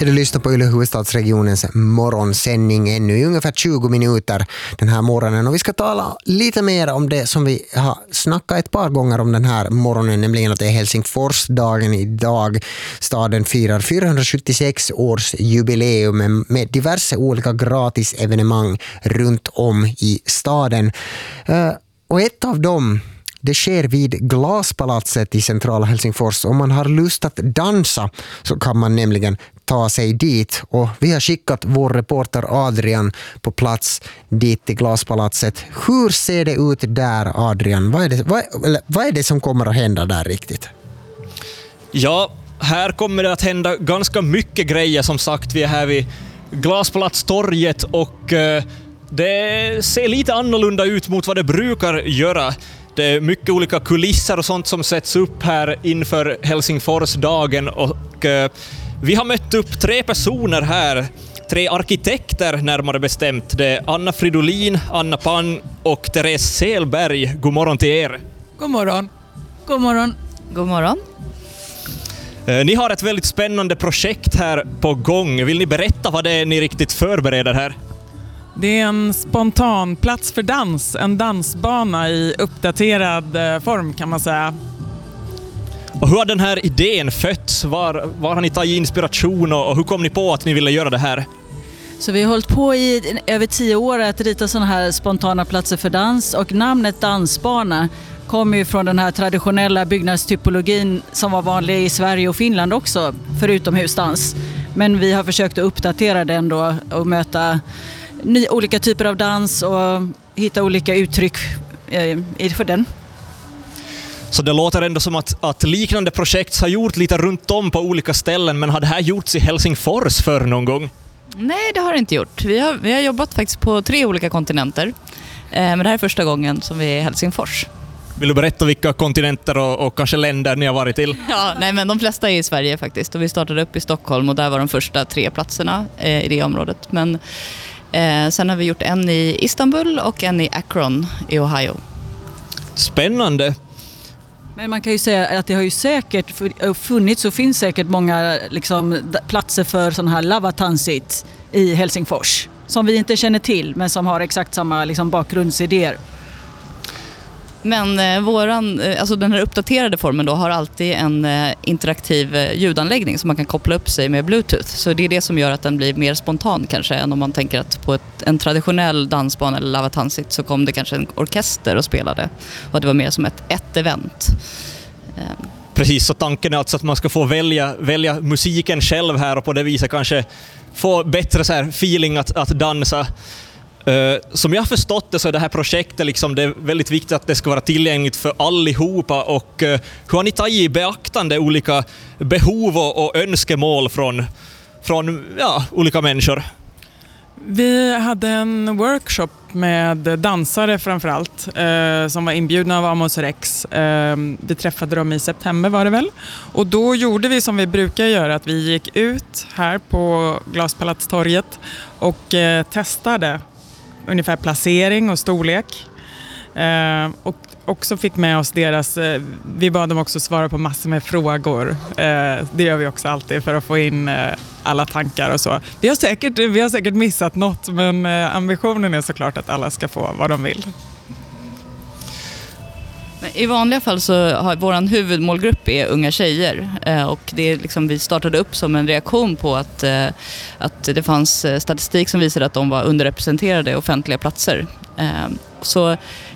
Du lyssnar på Yle Huvudstadsregionens morgonsändning ännu i ungefär 20 minuter den här morgonen. Och vi ska tala lite mer om det som vi har snackat ett par gånger om den här morgonen, nämligen att det är Helsingforsdagen idag. Staden firar 476 års jubileum med diverse olika gratis evenemang runt om i staden. Och ett av dem, det sker vid Glaspalatset i centrala Helsingfors. Om man har lust att dansa så kan man nämligen ta sig dit. Och vi har skickat vår reporter Adrian på plats dit till Glaspalatset. Hur ser det ut där, Adrian? Vad är det som kommer att hända där riktigt? Ja, här kommer det att hända ganska mycket grejer. Som sagt, vi är här vid Glaspalatstorget och det ser lite annorlunda ut mot vad det brukar göra. Det är mycket olika kulisser och sånt som sätts upp här inför Helsingforsdagen och vi har mött upp 3 personer här, 3 arkitekter närmare bestämt. Det är Anna Fridolin, Anna Pang och Therese Selberg. God morgon till er. God morgon. God morgon. God morgon. Ni har ett väldigt spännande projekt här på gång. Vill ni berätta vad det är ni riktigt förbereder här? Det är en spontan plats för dans, en dansbana i uppdaterad form kan man säga. Och hur har den här idén fötts? Var har ni tagit inspiration och hur kom ni på att ni ville göra det här? Så vi har hållit på i över 10 år att rita sådana här spontana platser för dans, och namnet dansbana kommer ju från den här traditionella byggnadstypologin som var vanlig i Sverige och Finland också, förutom husdans. Men vi har försökt att uppdatera den då och möta olika typer av dans och hitta olika uttryck för den. Så det låter ändå som att liknande projekt har gjort lite runt om på olika ställen, men har det här gjorts i Helsingfors för någon gång? Nej, det har det inte gjort. Vi har jobbat faktiskt på 3 olika kontinenter. Men det här är första gången som vi är i Helsingfors. Vill du berätta vilka kontinenter och kanske länder ni har varit till? Ja, nej, men de flesta är i Sverige faktiskt. Och vi startade upp i Stockholm och där var de första 3 platserna i det området. Men sen har vi gjort en i Istanbul och en i Akron i Ohio. Spännande. Men man kan ju säga att det har ju säkert funnits och finns säkert många platser för sån här lavatansit i Helsingfors som vi inte känner till men som har exakt samma bakgrundsidéer. Men den här uppdaterade formen då har alltid en interaktiv ljudanläggning som man kan koppla upp sig med Bluetooth. Så det är det som gör att den blir mer spontan kanske än om man tänker att på en traditionell dansbana eller lavatansit så kom det kanske en orkester och spelade. Och det var mer som ett event. Precis, så tanken är alltså att man ska få välja musiken själv här och på det viset kanske få bättre så här feeling att dansa. Som jag har förstått det så är det här projektet det är väldigt viktigt att det ska vara tillgängligt för allihopa, och hur har ni tagit i beaktande olika behov och önskemål från olika människor? Vi hade en workshop med dansare framförallt som var inbjudna av Amos Rex. Vi träffade dem i september var det väl. Och då gjorde vi som vi brukar göra, att vi gick ut här på Glaspalatstorget och testade ungefär placering och storlek. Och också fick med oss vi bad dem också svara på massor med frågor. Det gör vi också alltid för att få in alla tankar och så. Vi har säkert missat något, men ambitionen är såklart att alla ska få vad de vill. I vanliga fall så har vår huvudmålgrupp är unga tjejer och det är vi startade upp som en reaktion på att det fanns statistik som visade att de var underrepresenterade i offentliga platser. Så